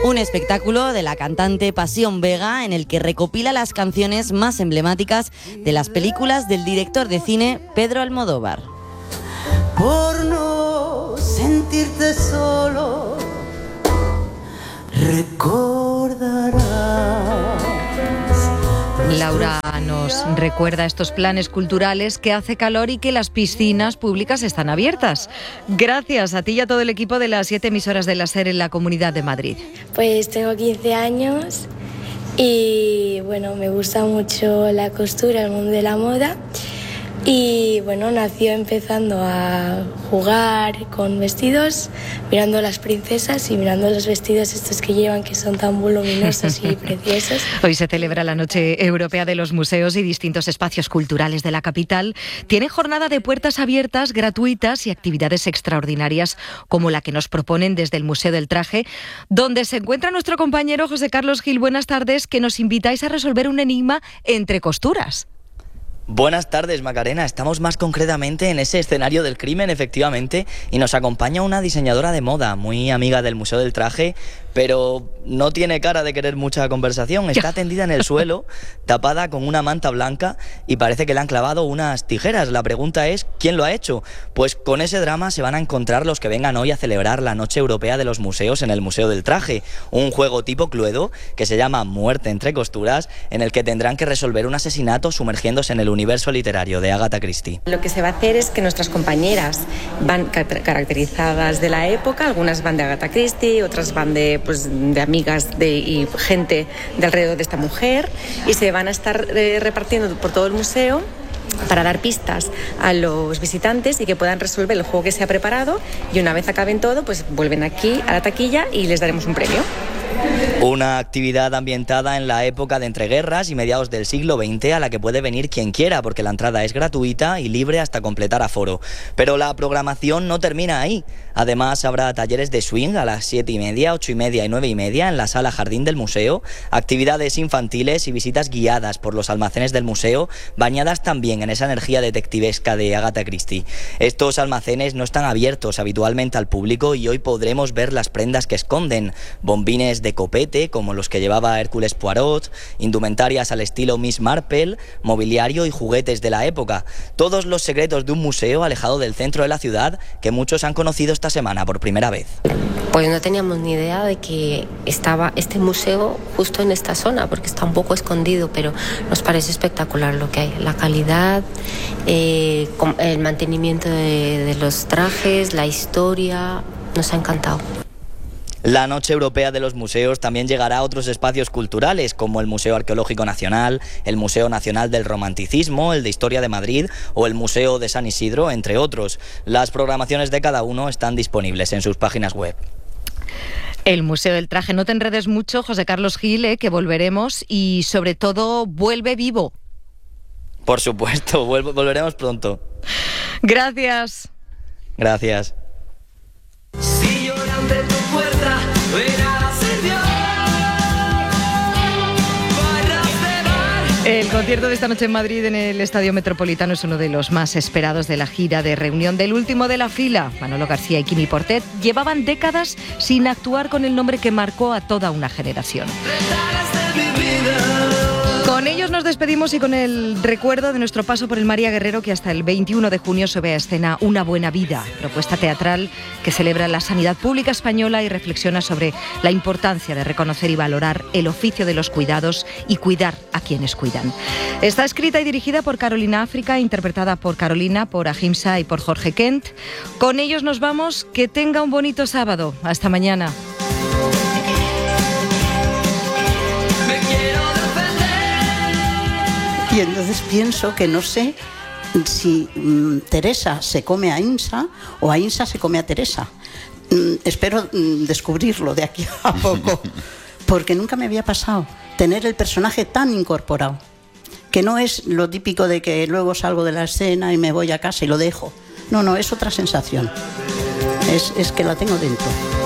Un espectáculo de la cantante Pasión Vega en el que recopila las canciones más emblemáticas de las películas del director de cine Pedro Almodóvar. Por no sentirte solo, recordarás. Laura nos recuerda estos planes culturales, que hace calor y que las piscinas públicas están abiertas. Gracias a ti y a todo el equipo de las 7 emisoras de la SER en la Comunidad de Madrid. Pues tengo 15 años y bueno, me gusta mucho la costura, el mundo de la moda. Y bueno, nació empezando a jugar con vestidos, mirando a las princesas y mirando los vestidos estos que llevan, que son tan voluminosos y preciosos. Hoy se celebra la Noche Europea de los Museos y distintos espacios culturales de la capital tienen jornada de puertas abiertas, gratuitas y actividades extraordinarias como la que nos proponen desde el Museo del Traje, donde se encuentra nuestro compañero José Carlos Gil. Buenas tardes, que nos invitáis a resolver un enigma entre costuras. Buenas tardes, Macarena. Estamos más concretamente en ese escenario del crimen, efectivamente, y nos acompaña una diseñadora de moda, muy amiga del Museo del Traje, pero no tiene cara de querer mucha conversación. Está tendida en el suelo, tapada con una manta blanca y parece que le han clavado unas tijeras. La pregunta es, ¿quién lo ha hecho? Pues con ese drama se van a encontrar los que vengan hoy a celebrar la Noche Europea de los Museos en el Museo del Traje, un juego tipo Cluedo que se llama Muerte entre costuras, en el que tendrán que resolver un asesinato sumergiéndose en el universo literario de Agatha Christie. Lo que se va a hacer es que nuestras compañeras van caracterizadas de la época, algunas van de Agatha Christie, otras van de amigas y gente de alrededor de esta mujer, y se van a estar repartiendo por todo el museo para dar pistas a los visitantes y que puedan resolver el juego que se ha preparado, y una vez acaben todo, pues vuelven aquí a la taquilla y les daremos un premio. Una actividad ambientada en la época de entreguerras y mediados del siglo XX, a la que puede venir quien quiera, porque la entrada es gratuita y libre hasta completar aforo. Pero la programación no termina ahí. Además, habrá talleres de swing a las 7:30, 8:30 y 9:30 en la sala jardín del museo, actividades infantiles y visitas guiadas por los almacenes del museo, bañadas también en esa energía detectivesca de Agatha Christie. Estos almacenes no están abiertos habitualmente al público y hoy podremos ver las prendas que esconden: bombines de copete, como los que llevaba Hércules Poirot, indumentarias al estilo Miss Marple, mobiliario y juguetes de la época. Todos los secretos de un museo alejado del centro de la ciudad, que muchos han conocido esta semana por primera vez. Pues no teníamos ni idea de que estaba este museo justo en esta zona, porque está un poco escondido, pero nos parece espectacular lo que hay. La calidad, el mantenimiento de los trajes, la historia, nos ha encantado. La Noche Europea de los Museos también llegará a otros espacios culturales, como el Museo Arqueológico Nacional, el Museo Nacional del Romanticismo, el de Historia de Madrid o el Museo de San Isidro, entre otros. Las programaciones de cada uno están disponibles en sus páginas web. El Museo del Traje, no te enredes mucho, José Carlos Gil, que volveremos, y sobre todo vuelve vivo. Por supuesto, volveremos pronto. Gracias. Gracias. Si lloran de tu puerta, verás el Dios. El concierto de esta noche en Madrid, en el Estadio Metropolitano, es uno de los más esperados de la gira de reunión del último de la fila. Manolo García y Quimi Portet llevaban décadas sin actuar con el nombre que marcó a toda una generación. Con ellos nos despedimos y con el recuerdo de nuestro paso por el María Guerrero, que hasta el 21 de junio se ve a escena Una buena vida, propuesta teatral que celebra la sanidad pública española y reflexiona sobre la importancia de reconocer y valorar el oficio de los cuidados y cuidar a quienes cuidan. Está escrita y dirigida por Carolina África, interpretada por Carolina, por Ahimsa y por Jorge Kent. Con ellos nos vamos. Que tenga un bonito sábado. Hasta mañana. Y entonces pienso que no sé si Teresa se come a Ahimsa o Ahimsa se come a Teresa. Espero descubrirlo de aquí a poco, porque nunca me había pasado tener el personaje tan incorporado, que no es lo típico de que luego salgo de la escena y me voy a casa y lo dejo. No, es otra sensación. Es que la tengo dentro.